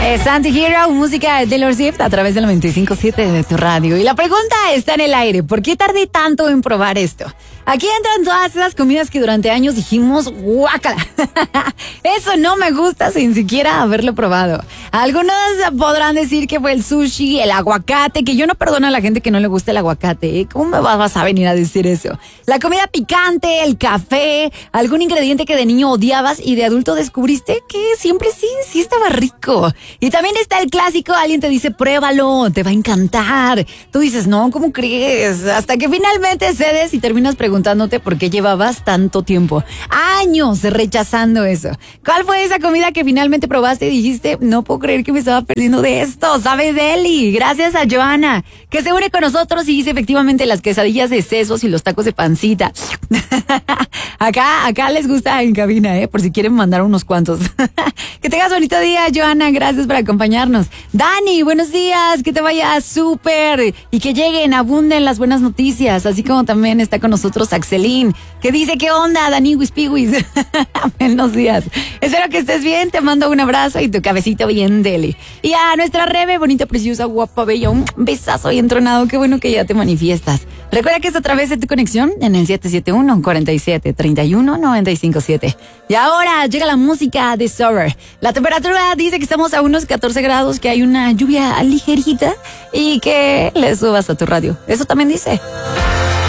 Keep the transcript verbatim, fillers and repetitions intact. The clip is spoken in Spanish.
Es Anti-Hero, música de Taylor Swift a través del noventa y cinco punto siete de tu radio. Y la pregunta está en el aire. ¿Por qué tardé tanto en probar esto? Aquí entran todas esas comidas que durante años dijimos, guácala. Eso no me gusta sin siquiera haberlo probado. Algunos podrán decir que fue el sushi, el aguacate, que yo no perdono a la gente que no le gusta el aguacate. ¿eh? ¿Cómo me vas a venir a decir eso? La comida picante, el café, algún ingrediente que de niño odiabas y de adulto descubriste que siempre sí, sí estaba rico. Y también está el clásico, alguien te dice, pruébalo, te va a encantar. Tú dices, no, ¿cómo crees? Hasta que finalmente cedes y terminas preguntándote por qué llevabas tanto tiempo. Años rechazando eso. ¿Cuál fue esa comida que finalmente probaste y dijiste, no puedo creer que me estaba perdiendo de esto? ¿Sabe, Deli? Gracias a Joana, que se une con nosotros y dice efectivamente las quesadillas de sesos y los tacos de pancita. acá, acá les gusta en cabina, ¿eh? Por si quieren mandar unos cuantos. Que tengas bonito día, Joana. Gracias por acompañarnos. Dani, buenos días. Que te vaya súper y que lleguen, abunden las buenas noticias. Así como también está con nosotros Axelín, que dice, ¿qué onda, Dani Wispiwis? Buenos días. Espero que estés bien. Te mando un abrazo y tu cabecito bien deli. Y a nuestra Rebe, bonita, preciosa, guapa, bella, un besazo y entronado. Qué bueno que ya te manifiestas. Recuerda que es a través de tu conexión en el siete siete uno, cuatro siete, tres uno, nueve cinco siete. Y ahora llega la música de Sober. La temperatura dice que estamos a unos catorce grados, que hay una lluvia ligerita y que le subas a tu radio. Eso también dice.